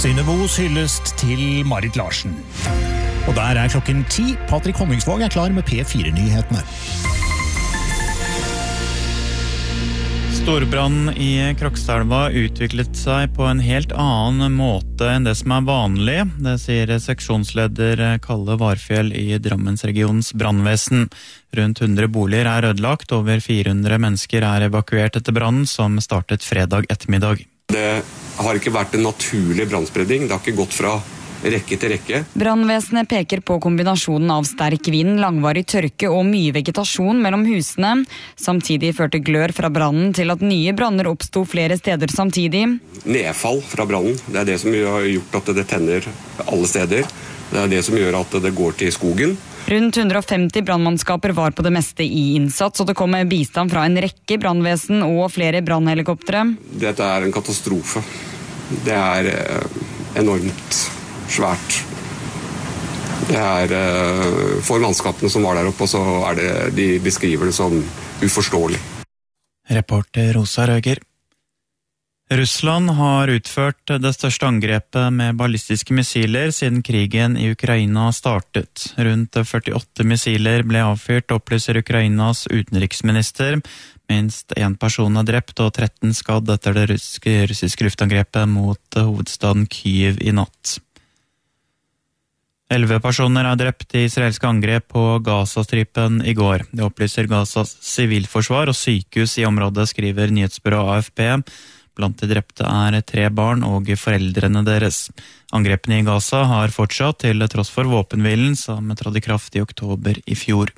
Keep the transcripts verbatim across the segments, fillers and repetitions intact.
Synnøvos hyllest til Marit Larsen. Og der er klokken ti. Patrick Honningsvåg er klar med P fire-nyhetene. Storbrannen i Krokstadelva utviklet seg på en helt annen måte enn det som er vanlig. Det sier seksjonsleder Kalle Varfjell i Drammensregionens brannvesen. Rundt hundre boliger er ødelagt, over fire hundre mennesker er evakuert etter brannen som startet fredag ettermiddag. Det har ikke vært en naturlig brannspredning, det har ikke gått fra rekke til rekke. Brannvesenet peker på kombinasjonen av sterk vind, langvarig tørke og mye vegetasjon mellom husene. Samtidig førte glør fra brannen til at nye branner oppstod flere steder samtidig. Nedfall fra brannen, det er det som har gjort at det tenner alle steder. Det er det som gjør at det går til skogen. Rundt hundre og femti brannmannskaper var på det meste i innsats, og det kom bistand fra en rekke brannvesen og flere brannhelikoptere. Dette er en katastrofe. Det er enormt svært. Det er for mannskapene som var der oppe, så er det, de beskriver det som uforståelig. Reporter Rosa Røger. Russland har utført det største angrepet med ballistiske missiler siden krigen i Ukraina startet. Rundt førtiåtte missiler ble avfyrt, opplyser Ukrainas utenriksminister. Minst en person er drept og tretten skadd etter det russiske, russiske luftangrepet mot hovedstaden Kyiv i natt. Elleve personer er drept i israelske angrep på Gazastripen i går. Det opplyser Gazas sivilforsvar og sykehus i området, skriver nyhetsbyrået A F P. Blant de drepte er tre barn og foreldrene deres. Angrepene i Gaza har fortsatt til tross for våpenhvilen som trådte i kraft i oktober i fjor.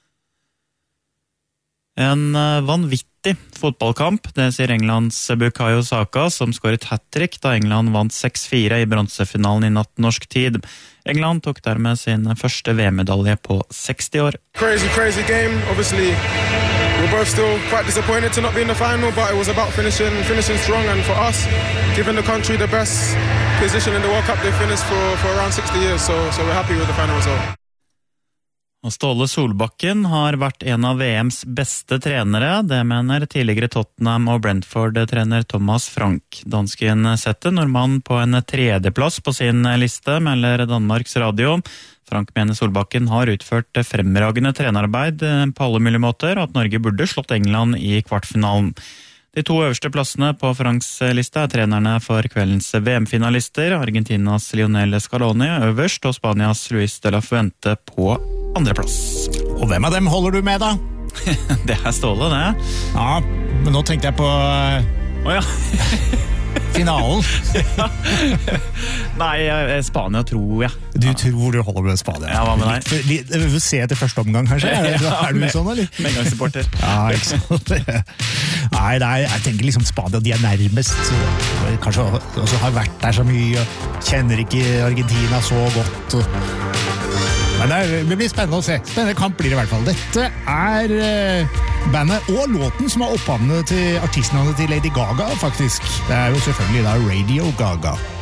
En vanvittig fotballkamp, det sier Englands Bukayo Saka, som skåret hat-trick da England vant seks fire i bronsefinalen i natt norsk tid. England tok dermed sin første V M-medalje på seksti år. Crazy, crazy game, obviously. We're both still quite disappointed to not be in the final, but it was about finishing finishing strong, and for us, giving the country the best position in the World Cup they finished for, for around sixty years, so, so we're happy with the final result. Og Ståle Solbakken har vært en av V M's beste trenere, det mener tidligere Tottenham og Brentford-trener Thomas Frank. Dansken setter nordmann på en tredjeplass på sin liste, melder Danmarks Radio. Frank mener Solbakken har utført fremragende trenerarbeid på alle mulige måter, og at Norge burde slått England i kvartfinalen. De to øverste plassene på Franks liste er trenerne for kveldens V M-finalister, Argentinas Lionel Scaloni øverst, og Spanias Luis de la Fuente på andre plass. Og hvem av dem holder du med da? Det er Ståle, det. Ja, men nå tenkte jeg på Å oh, ja. finalen. Ja. Nei, Spania tror jeg. Du ja. tror du holder med Spania? Ja, hva med deg? Vi får se etter første omgang, kanskje? Er, det, er du sånn, eller? Medgangssupporter. Ja, ikke sant? Nei, nei, jeg tenker liksom Spania, de er nærmest. Kanskje også har vært der så mye, kjenner ikke Argentina så godt. Men det blir spennende å se. Spennende kamp blir det i hvert fall. Dette er uh, bandet og låten som har opphavnet til artistnavnet til Lady Gaga, faktisk. Det er jo selvfølgelig da Radio Gaga.